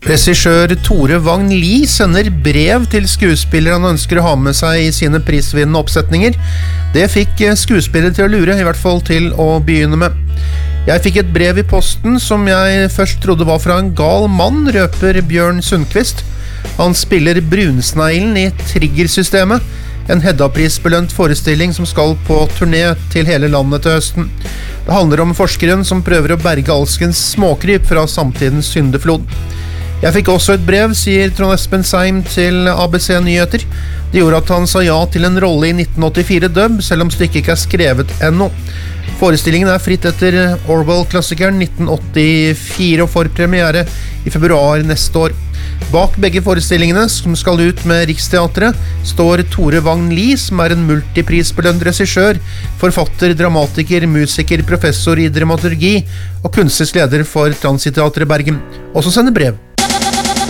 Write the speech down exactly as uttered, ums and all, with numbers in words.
Regissør Tore Vagn Lie sender brev til skuespillere han ønsker å ha med seg i sine prisvinnende oppsetninger. Det fikk skuespillere til å lure, i hvert fall til å begynne med. Jeg fikk et brev i posten som jeg først trodde var fra en gal mann, røper Bjørn Sundqvist. Han spiller Brunsneglen i Triggersystemet, en Hedda-prisbelønt forestilling som skal på turné til hele landet til høsten. Det handler om forskeren som prøver å berge alskens småkryp fra samtidens syndeflod. Jeg fikk også et brev, sier Trond Espen Seim til A B C Nyheter. Det gjorde at han sa ja til en rolle i nitten åttifire dub, selv om stykket ikke er skrevet ennå. Forestillingen er fritt etter Orwell-klassikeren nitten åttifire og får premiere i februar neste år. Bak begge forestillingene, som skal ut med Riksteatret, står Tore Vagn Lie, som er en multiprisbelønt regissør, forfatter, dramatiker, musiker, professor i dramaturgi og kunstnerisk leder for Transiteatret Bergen, og som sender brev.